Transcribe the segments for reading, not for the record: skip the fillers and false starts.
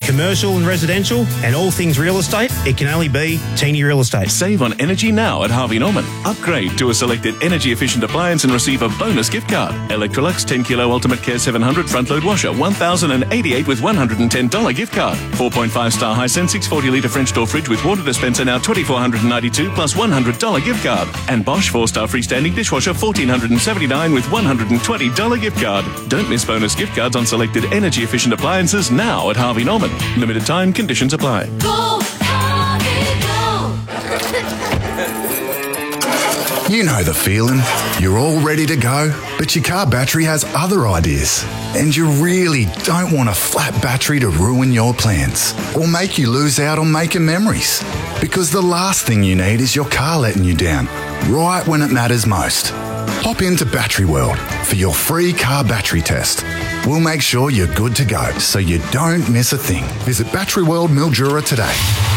commercial and residential, and all things real estate, it can only be Teeny Real Estate. Save on energy now at Harvey Norman. Upgrade to a selected energy-efficient appliance and receive a bonus gift card. Electrolux 10 Kilo Ultimate Care 700 front load washer, $1,088 with $110 gift card. 4.5 star Hisense 640 litre French door fridge with water dispenser now $2,492 plus $100 gift card. And Bosch 4-star freestanding dishwasher $1,479 with $120 gift card. Don't miss bonus gift cards on selected energy-efficient appliances now at Harvey Norman. Limited time, conditions apply. Go, Harvey, go! You know the feeling. You're all ready to go, but your car battery has other ideas. And you really don't want a flat battery to ruin your plans or make you lose out on making memories. Because the last thing you need is your car letting you down, right when it matters most. Hop into Battery World for your free car battery test. We'll make sure you're good to go so you don't miss a thing. Visit Battery World Mildura today.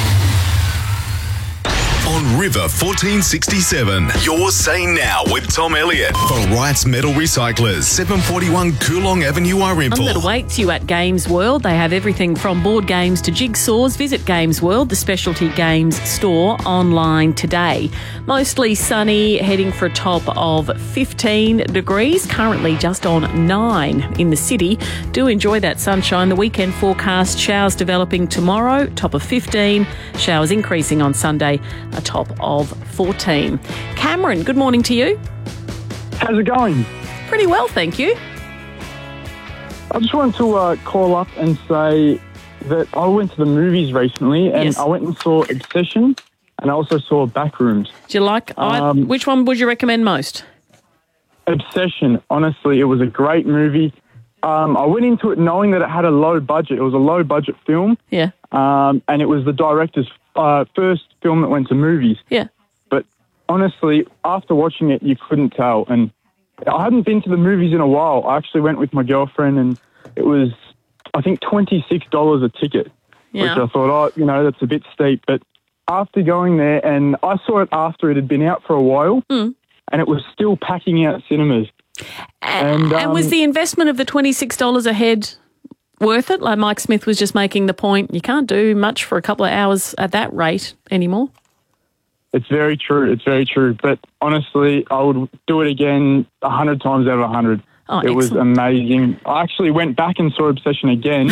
On River 1467. Your Say Now with Tom Elliott for Wrights Metal Recyclers, 741 Coolong Avenue, Irimple. That awaits you at Games World. They have everything from board games to jigsaws. Visit Games World, the specialty games store, online today. Mostly sunny, heading for a top of 15 degrees. Currently just on 9 in the city. Do enjoy that sunshine. The weekend forecast, showers developing tomorrow, top of 15. Showers increasing on Sunday, a top of 14. Cameron, good morning to you. How's it going? Pretty well, thank you. I just wanted to call up and say that I went to the movies recently and Yes. I went and saw Obsession and I also saw Backrooms. Do you like which one would you recommend most? Obsession, honestly, it was a great movie. I went into it knowing that it had a low budget. It was a low budget film. Yeah. And it was the director's first film that went to movies. Yeah. But honestly, after watching it, you couldn't tell. And I hadn't been to the movies in a while. I actually went with my girlfriend and it was, I think, $26 a ticket, Yeah. which I thought, that's a bit steep. But after going there, and I saw it after it had been out for a while, and it was still packing out cinemas. And was the investment of the $26 a head worth it? Like Mike Smith was just making the point, you can't do much for a couple of hours at that rate anymore. It's very true. It's very true. But honestly, I would do it again 100 times out of 100. Oh, it was excellent. amazing. I actually went back and saw Obsession again.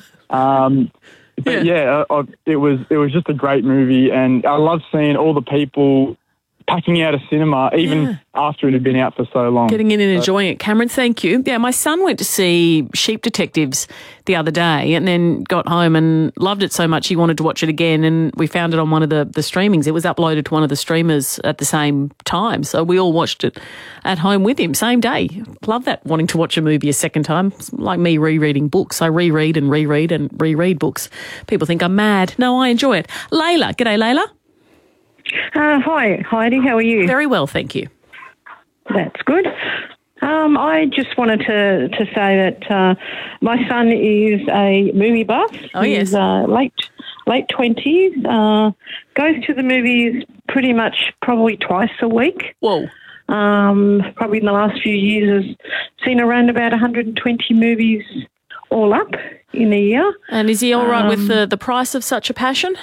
But it was just a great movie, and I love seeing all the people packing out a cinema, even after it had been out for so long. Getting in and enjoying it. Cameron, thank you. Yeah, my son went to see Sheep Detectives the other day and then got home and loved it so much he wanted to watch it again, and we found it on one of the streamings. It was uploaded to one of the streamers at the same time, so we all watched it at home with him, same day. Love that, wanting to watch a movie a second time. It's like me rereading books. I reread and reread and reread books. People think I'm mad. No, I enjoy it. Layla. G'day, Layla. Hi, Heidi. How are you? Very well, thank you. That's good. I just wanted to say that my son is a movie buff. Oh, He's late 20s. Goes to the movies pretty much probably twice a week. Whoa. Probably in the last few years has seen around about 120 movies all up in a year. And is he all right with the price of such a passion?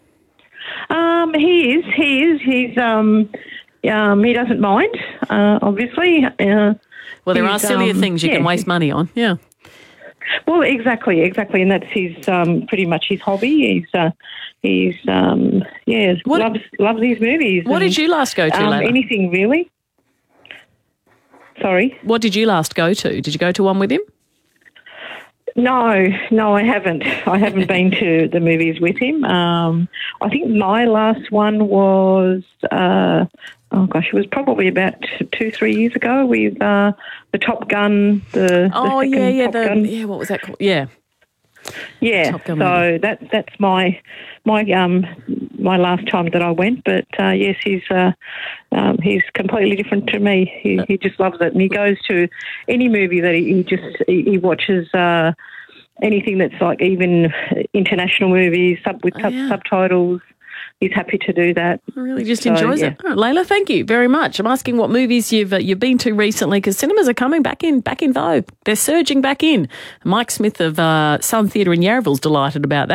He is. He doesn't mind, obviously. Well, there are sillier things you can waste money on. Yeah. Well, exactly, and that's his pretty much his hobby. He's loves these movies. What did you last go to, Layla? Anything really. Sorry. What did you last go to? Did you go to one with him? No, I haven't. I haven't been to the movies with him. I think my last one was, it was probably about 2-3 years ago with the Top Gun. Top Gun. What was that called? Yeah. Yeah, Top Gun so movie. that's my last time that I went. But yes, he's completely different to me. He just loves it, and he goes to any movie that he watches. Anything that's like even international movies with subtitles. He's happy to do that. Really just enjoys it. All right, Layla, thank you very much. I'm asking what movies you've been to recently, because cinemas are coming back in vogue. They're surging back in. Mike Smith of Sun Theatre in Yarraville's delighted about that.